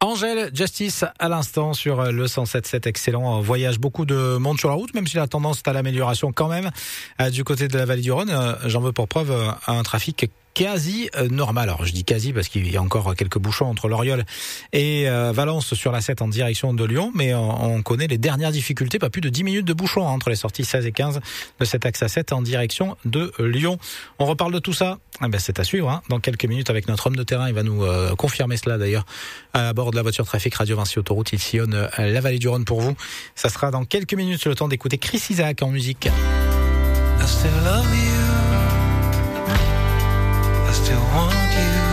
Angèle Justice à l'instant sur le 107.7, excellent voyage, beaucoup de monde sur la route, même si la tendance est à l'amélioration quand même du côté de la vallée du Rhône. J'en veux pour preuve un trafic quasi normal. Alors je dis quasi parce qu'il y a encore quelques bouchons entre Loriol et Valence sur la 7 en direction de Lyon, mais on connaît les dernières difficultés, pas plus de 10 minutes de bouchons entre les sorties 16 et 15 de cet axe A7 en direction de Lyon. On reparle de tout ça, c'est à suivre dans quelques minutes avec notre homme de terrain. Il va nous confirmer cela d'ailleurs à bord de la voiture trafic Radio Vinci Autoroute. Il sillonne la vallée du Rhône pour vous. Ça sera dans quelques minutes, le temps d'écouter Chris Isaak en musique. I still love you. I still want you.